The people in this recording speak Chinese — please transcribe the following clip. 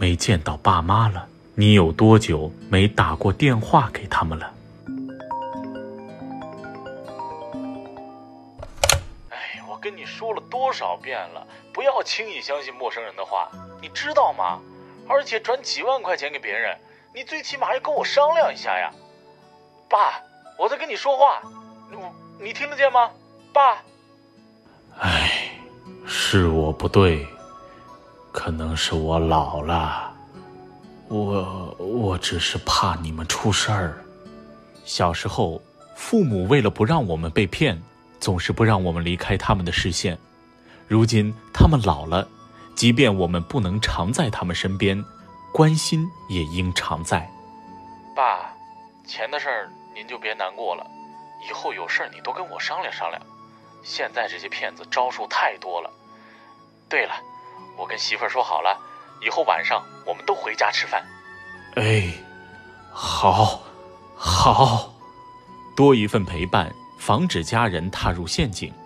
没见到爸妈了？你有多久没打过电话给他们了？ 我跟你说了多少遍了，不要轻易相信陌生人的话，你知道吗？而且转几万块钱给别人，你最起码要跟我商量一下呀。爸，我在跟你说话，你听得见吗？爸。 是我不对，可能是我老了，我只是怕你们出事儿。小时候，父母为了不让我们被骗，总是不让我们离开他们的视线。如今他们老了，即便我们不能常在他们身边，关心也应常在。 爸，钱的事儿您就别难过了，以后有事儿你多跟我商量商量。现在这些骗子招数太多了。对了，我跟媳妇儿说好了，以后晚上我们都回家吃饭。 好，多一份陪伴，防止家人踏入陷阱。